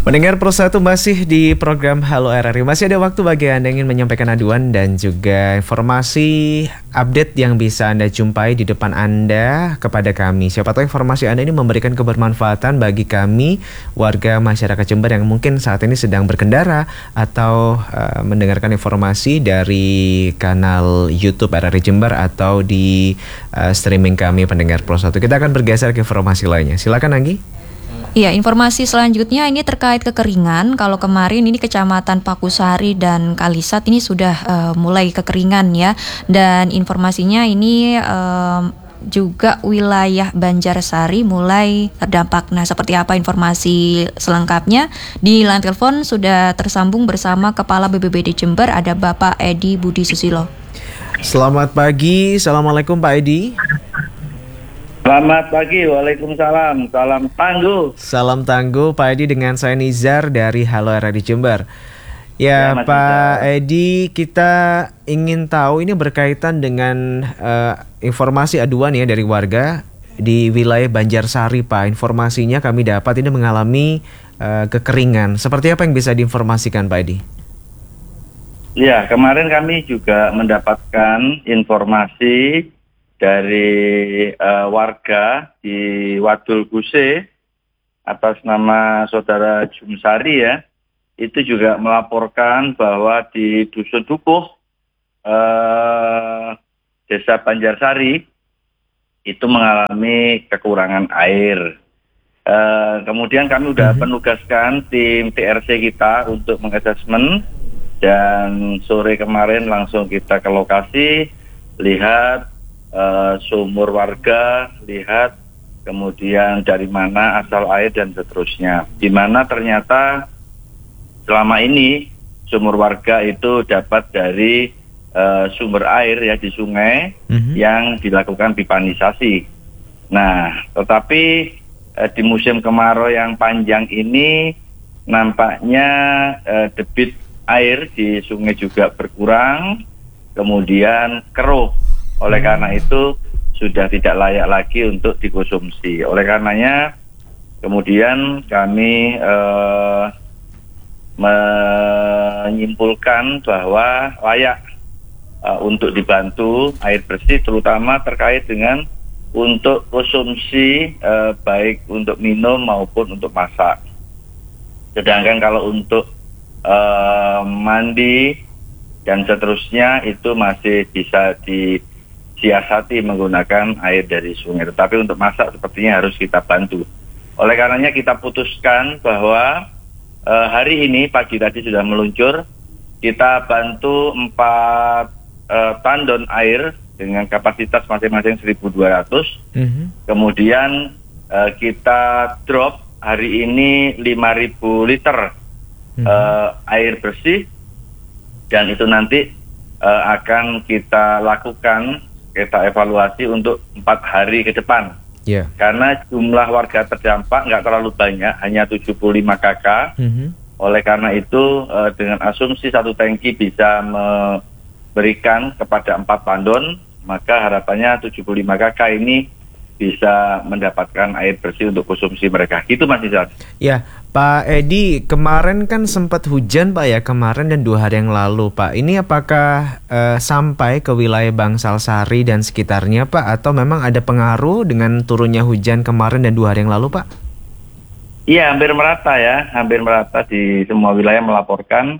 Pendengar Pro 1 masih di program Halo RRI. Masih ada waktu bagi Anda yang ingin menyampaikan aduan dan juga informasi update yang bisa Anda jumpai di depan Anda kepada kami. Siapa tahu informasi Anda ini memberikan kebermanfaatan bagi kami, warga masyarakat Jember yang mungkin saat ini sedang berkendara atau mendengarkan informasi dari kanal YouTube RRI Jember atau di streaming kami pendengar Pro 1. Kita akan bergeser ke informasi lainnya. Silakan Anggi. Iya, informasi selanjutnya ini terkait kekeringan. Kalau kemarin ini Kecamatan Pakusari dan Kalisat ini sudah mulai kekeringan ya. Dan informasinya ini juga wilayah Banjarsari mulai terdampak. Nah, seperti apa informasi selengkapnya? Di line telepon sudah tersambung bersama Kepala BPBD Jember, ada Bapak Edi Budi Susilo. Selamat pagi, Assalamualaikum Pak Edi. Selamat pagi, waalaikumsalam, salam tangguh. Salam tangguh Pak Edi, dengan saya Nizar dari Halo RRI Jember. Ya Pak Edi, kita ingin tahu ini berkaitan dengan informasi aduan ya dari warga di wilayah Banjarsari Pak. Informasinya kami dapat ini mengalami kekeringan. Seperti apa yang bisa diinformasikan Pak Edi? Ya, kemarin kami juga mendapatkan informasi dari warga di Wadul Guse atas nama Saudara Jumsari ya, itu juga melaporkan bahwa di Dusun Dukuh Desa Banjarsari itu mengalami kekurangan air. Kemudian kami sudah penugaskan tim TRC kita untuk mengasesmen, dan sore kemarin langsung kita ke lokasi, lihat sumur warga, lihat kemudian dari mana asal air dan seterusnya. Di mana ternyata selama ini sumur warga itu dapat dari sumber air ya di sungai yang dilakukan pipanisasi. Nah, tetapi di musim kemarau yang panjang ini nampaknya debit air di sungai juga berkurang, kemudian keruh. Oleh karena itu sudah tidak layak lagi untuk dikonsumsi. Oleh karenanya kemudian kami menyimpulkan bahwa layak untuk dibantu air bersih, terutama terkait dengan untuk konsumsi baik untuk minum maupun untuk masak. Sedangkan kalau untuk mandi dan seterusnya itu masih bisa disiasati menggunakan air dari sungai. Tetapi untuk masak sepertinya harus kita bantu. Oleh karenanya kita putuskan bahwa hari ini pagi tadi sudah meluncur, kita bantu 4 tandon air dengan kapasitas masing-masing 1.200. Kemudian kita drop hari ini 5.000 liter air bersih, dan itu nanti akan kita lakukan, kita evaluasi untuk 4 hari ke depan. Karena jumlah warga terdampak nggak terlalu banyak, hanya 75 kakak. Oleh karena itu dengan asumsi 1 tangki bisa memberikan kepada 4 tandon, maka harapannya 75 kakak ini bisa mendapatkan air bersih untuk konsumsi mereka. Itu Mas Izal. Ya, Pak Edi, kemarin kan sempat hujan Pak ya, kemarin dan 2 hari yang lalu Pak. Ini apakah sampai ke wilayah Bangsalsari dan sekitarnya Pak, atau memang ada pengaruh dengan turunnya hujan kemarin dan 2 hari yang lalu Pak? Iya, hampir merata ya, hampir merata di semua wilayah melaporkan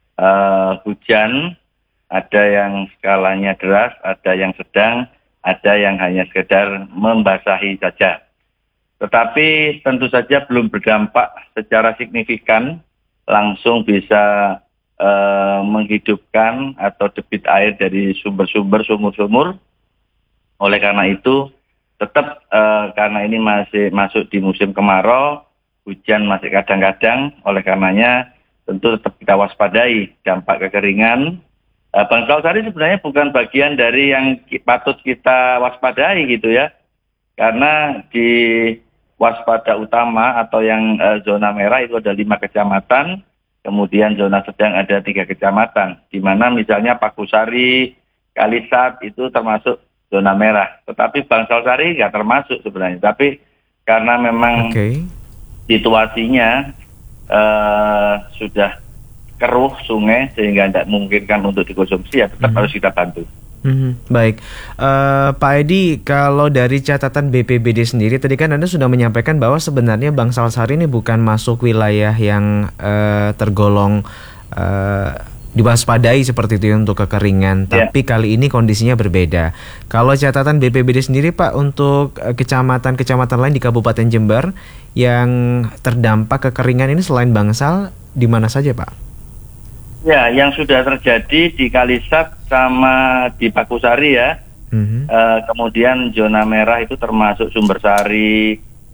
hujan. Ada yang skalanya deras, ada yang sedang, ada yang hanya sekedar membasahi saja. Tetapi tentu saja belum berdampak secara signifikan, langsung bisa menghidupkan atau debit air dari sumur-sumur. Oleh karena itu, tetap karena ini masih masuk di musim kemarau, hujan masih kadang-kadang, oleh karenanya tentu tetap kita waspadai dampak kekeringan. Bangsalsari sebenarnya bukan bagian dari yang patut kita waspadai gitu ya. Karena di waspada utama atau yang zona merah itu ada 5 kecamatan, kemudian zona sedang ada 3 kecamatan. Di mana misalnya Pakusari, Kalisat itu termasuk zona merah. Tetapi Bangsalsari nggak termasuk sebenarnya. Tapi karena memang situasinya sudah keruh sungai sehingga tidak memungkinkan untuk dikonsumsi, ya tetap harus kita bantu. Baik, Pak Edi, kalau dari catatan BPBD sendiri, tadi kan Anda sudah menyampaikan bahwa sebenarnya Bangsal Sari ini bukan masuk wilayah yang tergolong diwaspadai seperti itu untuk kekeringan, tapi kali ini kondisinya berbeda. Kalau catatan BPBD sendiri, Pak, untuk kecamatan-kecamatan lain di Kabupaten Jember yang terdampak kekeringan ini selain Bangsal, di mana saja, Pak? Ya, yang sudah terjadi di Kalisat sama di Pakusari ya. Kemudian zona merah itu termasuk Sumbersari,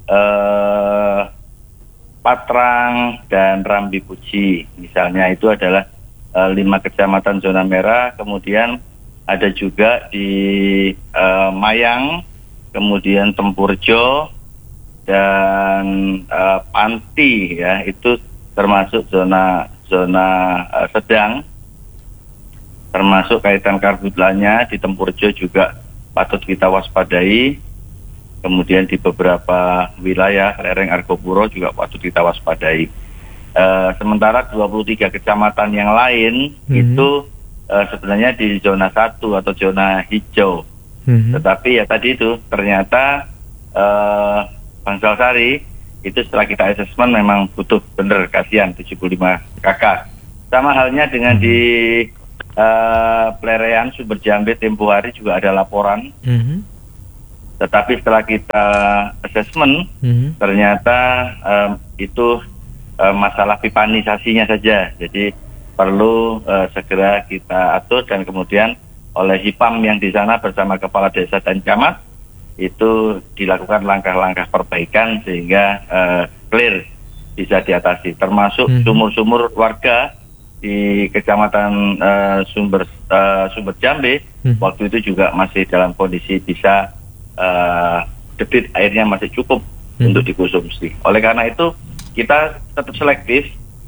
Patrang, dan Rambi Puji. Misalnya itu adalah 5 kecamatan zona merah. Kemudian ada juga di Mayang, kemudian Tempurjo, dan Panti ya, itu termasuk zona sedang, termasuk kaitan karhutlannya di Tempurjo juga patut kita waspadai. Kemudian di beberapa wilayah lereng Argopuro juga patut kita waspadai. Sementara 23 kecamatan yang lain itu sebenarnya di zona 1 atau zona hijau. Tetapi ya tadi itu ternyata Bangsal Sari itu setelah kita asesmen memang butuh bener, kasihan 75 kakak. Sama halnya dengan di Plerean Sumberjambe tempo hari juga ada laporan. Tetapi setelah kita asesmen ternyata itu masalah pipanisasinya saja. Jadi perlu segera kita atur, dan kemudian oleh HIPAM yang di sana bersama kepala desa dan camat itu dilakukan langkah-langkah perbaikan sehingga clear bisa diatasi, termasuk sumur-sumur warga di kecamatan Sumberjambe waktu itu juga masih dalam kondisi bisa debit airnya masih cukup untuk dikonsumsi. Oleh karena itu kita tetap selektif,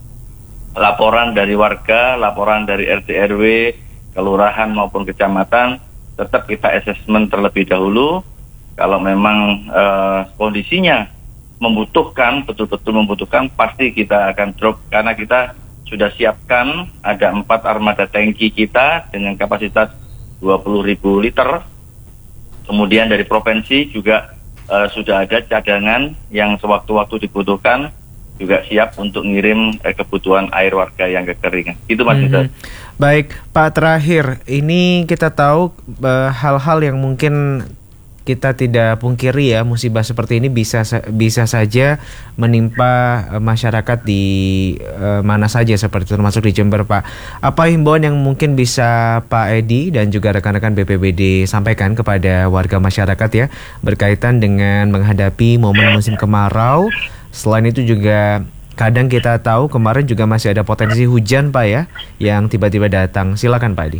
laporan dari warga, laporan dari RT RW, kelurahan maupun kecamatan tetap kita asesmen terlebih dahulu. Kalau memang kondisinya membutuhkan, betul-betul membutuhkan, pasti kita akan drop, karena kita sudah siapkan ada 4 armada tangki kita dengan kapasitas 20.000 liter. Kemudian dari provinsi juga sudah ada cadangan yang sewaktu-waktu dibutuhkan, juga siap untuk ngirim kebutuhan air warga yang kekeringan. Itu Mas Nizar. Baik, Pak, terakhir ini kita tahu hal-hal yang mungkin kita tidak pungkiri ya, musibah seperti ini bisa saja menimpa masyarakat di mana saja, seperti termasuk di Jember, Pak. Apa himbauan yang mungkin bisa Pak Edi dan juga rekan-rekan BPBD sampaikan kepada warga masyarakat ya, berkaitan dengan menghadapi momen musim kemarau? Selain itu juga kadang kita tahu kemarin juga masih ada potensi hujan, Pak ya, yang tiba-tiba datang. Silakan Pak Edi.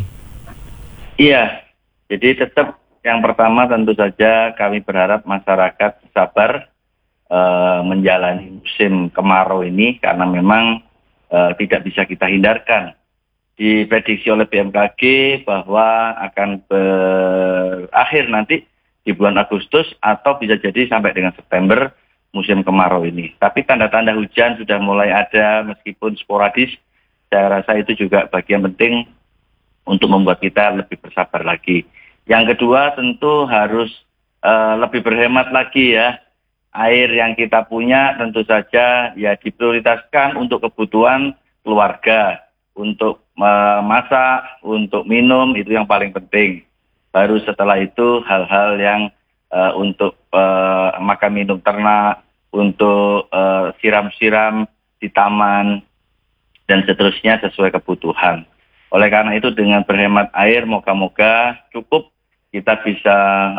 Iya, jadi tetap yang pertama tentu saja kami berharap masyarakat sabar menjalani musim kemarau ini, karena memang tidak bisa kita hindarkan. Diprediksi oleh BMKG bahwa akan berakhir nanti di bulan Agustus atau bisa jadi sampai dengan September musim kemarau ini. Tapi tanda-tanda hujan sudah mulai ada meskipun sporadis. Saya rasa itu juga bagian penting untuk membuat kita lebih bersabar lagi. Yang kedua tentu harus lebih berhemat lagi ya. Air yang kita punya tentu saja ya diprioritaskan untuk kebutuhan keluarga, untuk masak, untuk minum, itu yang paling penting. Baru setelah itu hal-hal yang untuk makan minum ternak, untuk siram-siram di taman, dan seterusnya sesuai kebutuhan. Oleh karena itu dengan berhemat air moga-moga cukup kita bisa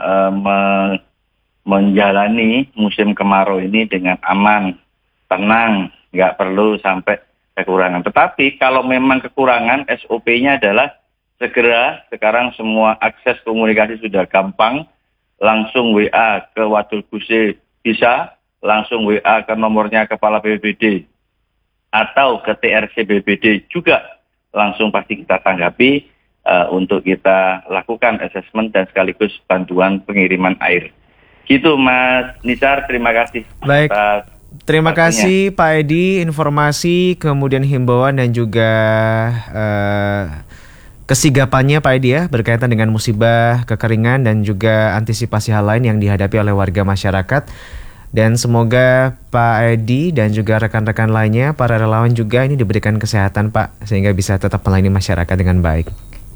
menjalani musim kemarau ini dengan aman, tenang, nggak perlu sampai kekurangan. Tetapi kalau memang kekurangan, SOP-nya adalah segera, sekarang semua akses komunikasi sudah gampang, langsung WA ke Wadul Guse bisa, langsung WA ke nomornya Kepala BPBD, atau ke TRC BPBD juga langsung pasti kita tanggapi untuk kita lakukan asesmen dan sekaligus bantuan pengiriman air. Gitu Mas Nizar, terima kasih. Baik, Terima kasih Pak Edi, informasi, kemudian himbauan dan juga kesigapannya Pak Edi ya, berkaitan dengan musibah kekeringan dan juga antisipasi hal lain yang dihadapi oleh warga masyarakat. Dan semoga Pak Edi dan juga rekan-rekan lainnya, para relawan juga ini diberikan kesehatan Pak, sehingga bisa tetap melayani masyarakat dengan baik.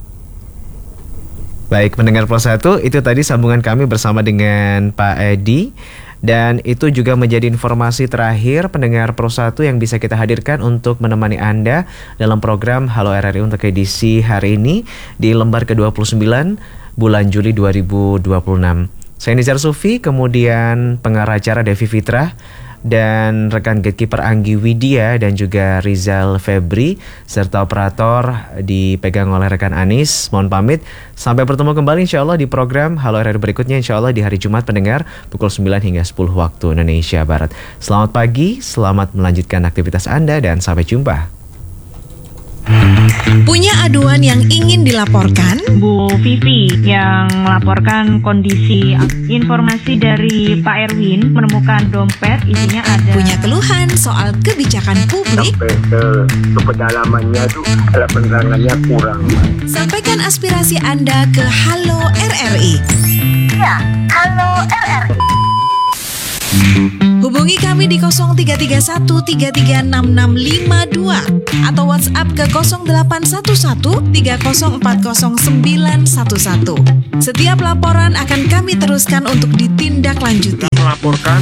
Baik, pendengar Pro 1, itu tadi sambungan kami bersama dengan Pak Edi. Dan itu juga menjadi informasi terakhir pendengar Pro 1 yang bisa kita hadirkan untuk menemani Anda dalam program Halo RRI untuk edisi hari ini di lembar ke-29 bulan Juli 2026. Saya Nizar Sufi, kemudian pengarah acara Devi Fitra, dan rekan gatekeeper Anggi Widya dan juga Rizal Febri, serta operator dipegang oleh rekan Anis. Mohon pamit, sampai bertemu kembali insya Allah di program Halo RRI berikutnya, insya Allah di hari Jumat pendengar pukul 9 hingga 10 waktu Indonesia Barat. Selamat pagi, selamat melanjutkan aktivitas Anda, dan sampai jumpa. Punya aduan yang ingin dilaporkan? Bu Vivi yang melaporkan kondisi informasi dari Pak Erwin menemukan dompet isinya ada. Punya keluhan soal kebijakan publik? Sampai ke pedalamannya itu alat penerangannya kurang. Sampaikan aspirasi Anda ke Halo RRI. Ya, Halo RRI. Hubungi kami di 0331336652 atau WhatsApp ke 081130400911. Setiap laporan akan kami teruskan untuk ditindaklanjuti. Melaporkan